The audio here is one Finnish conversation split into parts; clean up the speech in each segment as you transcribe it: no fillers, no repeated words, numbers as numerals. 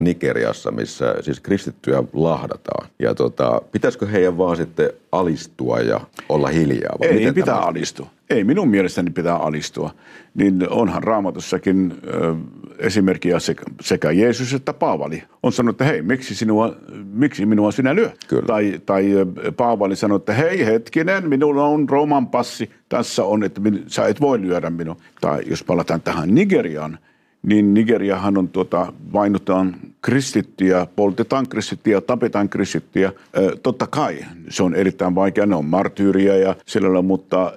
Nigeriassa, missä siis kristittyjä lahdataan. Ja pitäisikö heidän vaan sitten alistua ja olla hiljaa? Vai ei pitää alistua. Ei minun mielestäni pitää alistua. Niin onhan Raamatussakin esimerkkiä sekä Jeesus että Paavali on sanonut, että hei, miksi minua sinä lyöt? Tai Paavali sanoi, että hei hetkinen, minulla on Rooman passi, tässä on, että sä et voi lyödä minua. Tai jos palataan tähän Nigeriaan, niin Nigeriahan on vainotaan kristittyjä, poltetaan kristittyjä, tapetaan kristittyjä. Totta kai se on erittäin vaikea, ne on martyyriä ja sellainen, mutta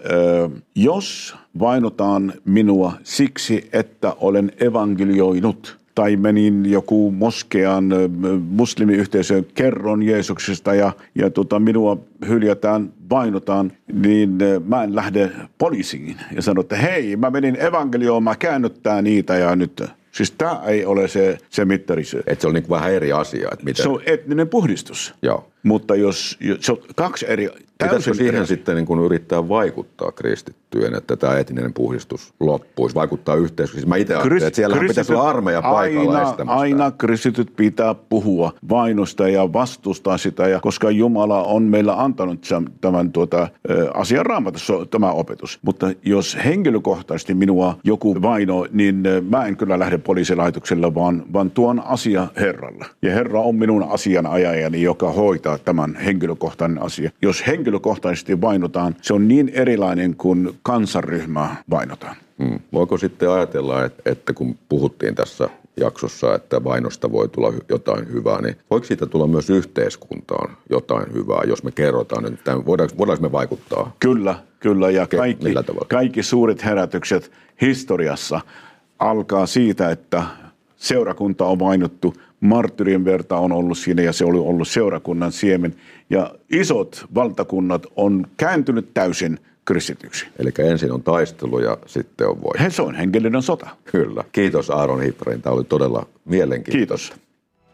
jos vainotaan minua siksi, että olen evankelioinut tai menin joku moskean muslimiyhteisöön, kerron Jeesuksesta ja minua hyljätään, vainotaan, niin mä en lähde poliisiin ja sanon, että hei, mä menin evankelioon, mä käännyttää niitä ja nyt. Siis tämä ei ole se mittari. Että se on niin vähän eri asia. Se on etninen puhdistus. Joo. Mutta jos se on kaksi eri. Pitäisikö siihen sitten niin kun yrittää vaikuttaa kristittyjen, että tämä etninen puhdistus loppuisi, vaikuttaa yhteiskunnassa? Mä itse ajattelen, että siellä pitäisi olla armeija paikalla estämässä. Aina kristityt pitää puhua vainosta ja vastustaa sitä, ja koska Jumala on meillä antanut tämän asian Raamatussa tämä opetus. Mutta jos henkilökohtaisesti minua joku vaino, niin mä en kyllä lähde poliisilaitoksella, vaan tuon asia Herralle. Ja Herra on minun asianajajani, joka hoitaa tämän henkilökohtainen asia. Jos henkilökohtaisesti vainotaan, se on niin erilainen kuin kansanryhmää vainotaan. Voiko sitten ajatella, että kun puhuttiin tässä jaksossa, että vainosta voi tulla jotain hyvää, niin voiko siitä tulla myös yhteiskuntaan jotain hyvää, jos me kerrotaan, että voidaanko me vaikuttaa? Kyllä, ja kaikki suuret herätykset historiassa alkaa siitä, että seurakunta on vainottu, marttyrien verta on ollut siinä ja se oli ollut seurakunnan siemen. Ja isot valtakunnat on kääntynyt täysin kristityksi. Eli ensin on taistelu ja sitten on voitto. Se on hengellinen sota. Kyllä. Kiitos Aaron Hipparin. Tämä oli todella mielenkiintoista. Kiitos.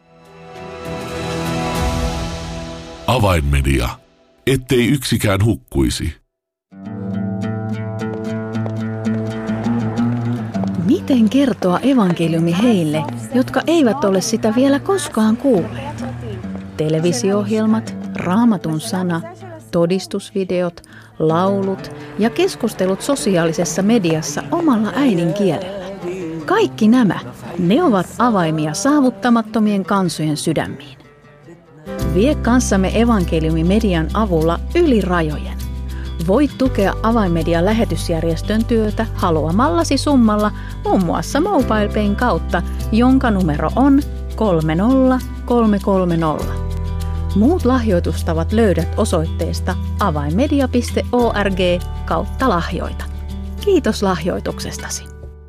Avainmedia. Ettei yksikään hukkuisi. Miten kertoa evankeliumi heille, jotka eivät ole sitä vielä koskaan kuulleet? Televisio-ohjelmat, Raamatun sana, todistusvideot, laulut ja keskustelut sosiaalisessa mediassa omalla äidinkielellä. Kaikki nämä, ne ovat avaimia saavuttamattomien kansojen sydämiin. Vie kanssamme evankeliumimedian avulla yli rajojen. Voit tukea Avainmedian lähetysjärjestön työtä haluamallasi summalla muun muassa MobilePayn kautta, jonka numero on 30330. Muut lahjoitustavat löydät osoitteesta avainmedia.org/lahjoita. Kiitos lahjoituksestasi.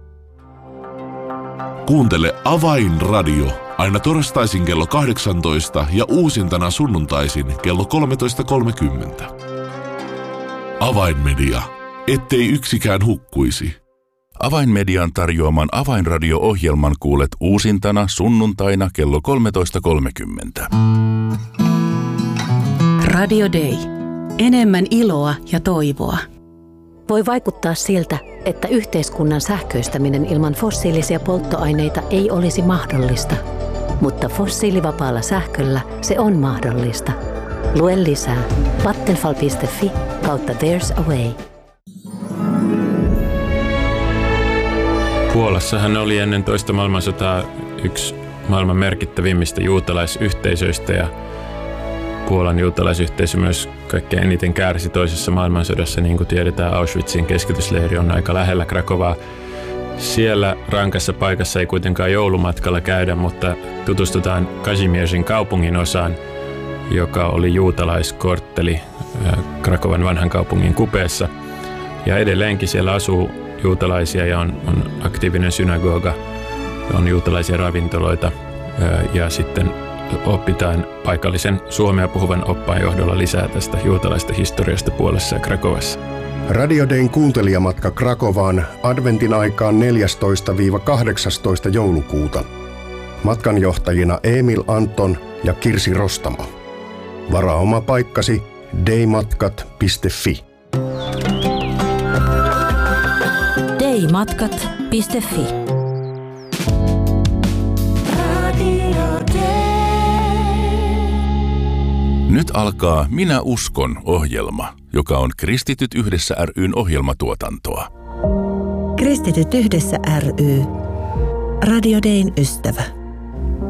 Kuuntele Avainradio aina torstaisin kello 18 ja uusintana sunnuntaisin kello 13.30. Avainmedia. Ettei yksikään hukkuisi. Avainmedian tarjoaman Avainradio-ohjelman kuulet uusintana sunnuntaina kello 13.30. Radio Day. Enemmän iloa ja toivoa. Voi vaikuttaa siltä, että yhteiskunnan sähköistäminen ilman fossiilisia polttoaineita ei olisi mahdollista. Mutta fossiilivapaalla sähköllä se on mahdollista. Lue lisää vattenfall.fi/There's a way. Puolassahan oli ennen toista maailmansotaa yksi maailman merkittävimmistä juutalaisyhteisöistä ja Puolan juutalaisyhteisö myös kaikkein eniten kärsi toisessa maailmansodassa. Niin kuin tiedetään, Auschwitzin keskitysleiri on aika lähellä Krakovaa. Siellä rankassa paikassa ei kuitenkaan joulumatkalla käydä, mutta tutustutaan Kazimierzin kaupungin osaan, joka oli juutalaiskortteli Krakovan vanhan kaupungin kupeessa. Ja edelleenkin siellä asuu juutalaisia ja on aktiivinen synagoga, on juutalaisia ravintoloita ja sitten opitaan paikallisen suomea puhuvan oppaan johdolla lisää tästä juutalaista historiasta Puolassa ja Krakovassa. Radio Dayn kuuntelijamatka Krakovaan adventin aikaan 14-18 joulukuuta. Matkanjohtajina Emil Anton ja Kirsi Rostamo. Varaa oma paikkasi daymatkat.fi. daymatkat.fi. Radio Nyt alkaa Minä uskon -ohjelma, joka on Kristityt yhdessä ry:n ohjelmatuotantoa. Kristityt yhdessä ry. Radio Dayn ystävä.